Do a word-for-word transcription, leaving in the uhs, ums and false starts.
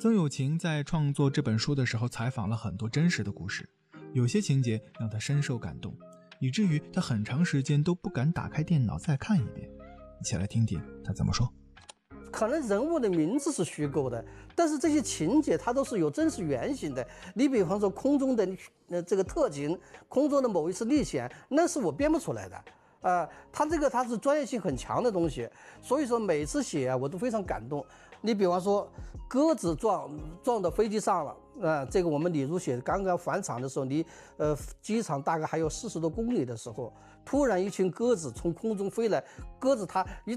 曾有情在创作这本书的时候采访了很多真实的故事，有些情节让他深受感动，以至于他很长时间都不敢打开电脑再看一遍。一起来听听他怎么说。 可能人物的名字是虚构的，但是这些情节它都是有真实原型的。你比方说空中的呃这个特警，空中的某一次历险，那是我编不出来的。呃，他这个他是专业性很强的东西，所以说每次写啊我都非常感动。你比方说鸽子撞撞到飞机上了，呃，这个我们李如写刚刚返场的时候，离呃机场大概还有四十多公里的时候，突然一群鸽子从空中飞来，鸽子它一